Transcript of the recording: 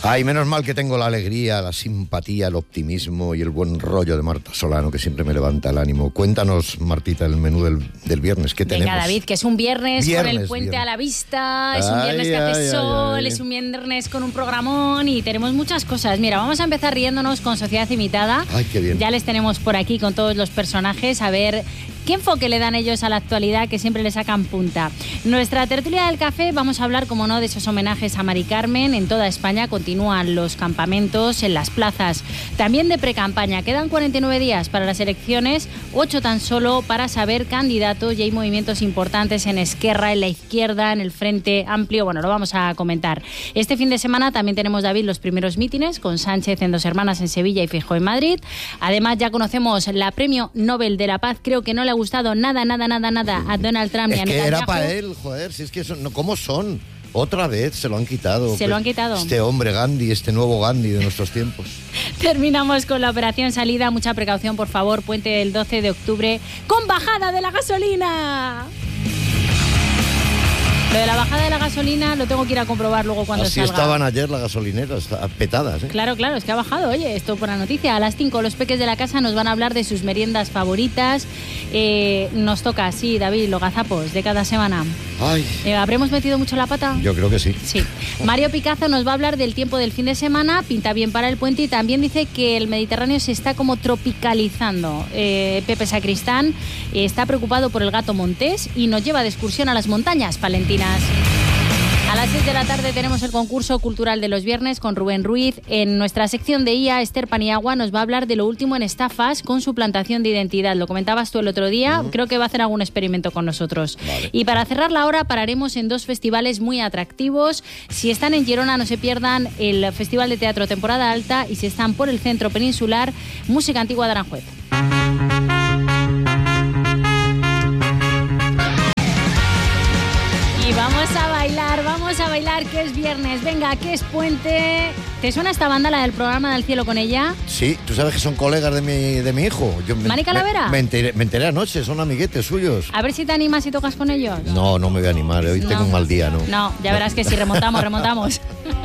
Ay, menos mal que tengo la alegría, la simpatía, el optimismo y el buen rollo de Marta Solano, que siempre me levanta el ánimo. Cuéntanos, Martita, el menú del viernes. ¿Qué tenemos? Venga, David, que es un viernes con el puente a la vista, es un viernes que hace sol, es un viernes con un programón y tenemos muchas cosas. Mira, vamos a empezar riéndonos con Sociedad Imitada. Ay, qué bien. Ya les tenemos por aquí con todos los personajes, a ver qué enfoque le dan ellos a la actualidad, que siempre le sacan punta. Nuestra tertulia del café, vamos a hablar, como no, de esos homenajes a Mari Carmen. En toda España continúan los campamentos en las plazas, también de precampaña. Quedan 49 días para las elecciones, 8 tan solo para saber candidatos, y hay movimientos importantes en Esquerra, en la izquierda, en el Frente Amplio. Bueno, lo vamos a comentar. Este fin de semana también tenemos, David, los primeros mítines, con Sánchez en Dos Hermanas en Sevilla y Feijóo en Madrid. Además, ya conocemos la Premio Nobel de la Paz. Creo que no le ha gustado nada a Donald Trump ni a Netanyahu. Es que era para él, joder, si es que son, no, ¿cómo son? Otra vez se lo han quitado. Se lo han quitado. Este hombre Gandhi, este nuevo Gandhi de nuestros tiempos. Terminamos con la operación salida. Mucha precaución, por favor. Puente del 12 de octubre con bajada de la gasolina. Lo de la bajada de la gasolina lo tengo que ir a comprobar luego cuando Así salga. Estaban ayer las gasolineras, petadas, ¿eh? Claro, es que ha bajado. Oye, esto por la noticia. A las 5 los peques de la casa nos van a hablar de sus meriendas favoritas. Nos toca, sí, David, los gazapos de cada semana. Ay. ¿Habremos metido mucho la pata? Yo creo que sí. Sí. Mario Picazo nos va a hablar del tiempo del fin de semana. Pinta bien para el puente y también dice que el Mediterráneo se está como tropicalizando. Pepe Sacristán está preocupado por el gato montés y nos lleva de excursión a las montañas palentinas. A las 6 de la tarde tenemos el concurso cultural de los viernes con Rubén Ruiz. En nuestra sección de IA, Esther Paniagua nos va a hablar de lo último en estafas con suplantación de identidad. Lo comentabas tú el otro día, creo que va a hacer algún experimento con nosotros. Vale. Y para cerrar la hora pararemos en 2 festivales muy atractivos. Si están en Girona, no se pierdan el Festival de Teatro Temporada Alta, y si están por el centro peninsular, Música Antigua de Aranjuez. Vamos a bailar, que es viernes. Venga, que es puente. ¿Te suena esta banda, la del programa del cielo con ella? Sí, tú sabes que son colegas de mi hijo. ¿Mari Calavera? Me enteré anoche, son amiguetes suyos. A ver si te animas y tocas con ellos. No me voy a animar, hoy tengo un mal día, ¿no? No, ya verás que si remontamos.